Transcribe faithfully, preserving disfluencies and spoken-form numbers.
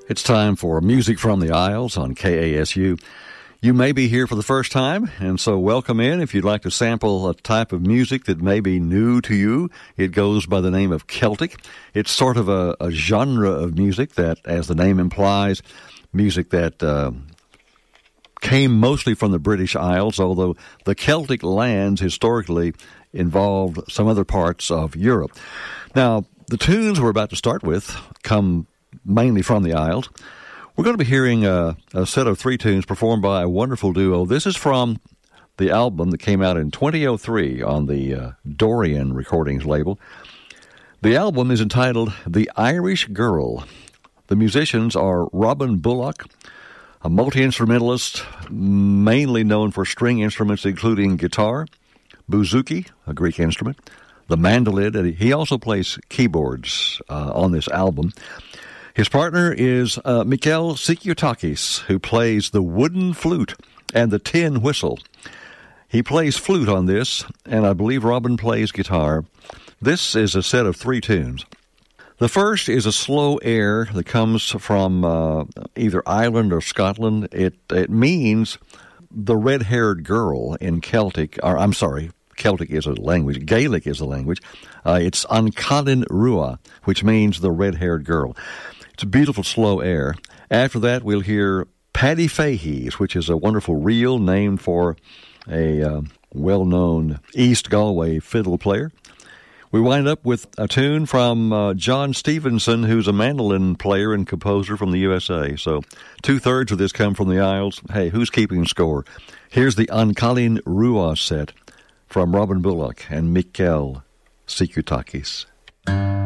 It's time for Music from the Isles on K A S U. You may be here for the first time, and so welcome in. If you'd like to sample a type of music that may be new to you, it goes by the name of Celtic. It's sort of a, a genre of music that, as the name implies, music that uh, came mostly from the British Isles, although the Celtic lands historically involved some other parts of Europe. Now, the tunes we're about to start with come mainly from the Isles. We're going to be hearing a, a set of three tunes performed by a wonderful duo. This is from the album that came out in twenty oh three on the uh, Dorian Recordings label. The album is entitled The Irish Girl. The musicians are Robin Bullock, a multi-instrumentalist mainly known for string instruments including guitar, bouzouki, a Greek instrument, the mandolin, and he also plays keyboards uh, on this album. His partner is uh, Mikel Sikiotakis, who plays the wooden flute and the tin whistle. He plays flute on this, and I believe Robin plays guitar. This is a set of three tunes. The first is a slow air that comes from uh, either Ireland or Scotland. It it means the red-haired girl in Celtic, or I'm sorry, Celtic is a language, Gaelic is a language. Uh, it's An Cadin Rua, which means the red-haired girl. It's a beautiful slow air. After that, we'll hear Paddy Fahey's, which is a wonderful reel named for a uh, well-known East Galway fiddle player. We wind up with a tune from uh, John Stevenson, who's a mandolin player and composer from the U S A. So two-thirds of this come from the Isles. Hey, who's keeping score? Here's the An Cadin Rua set from Robin Bullock and Mikel Sikiotakis.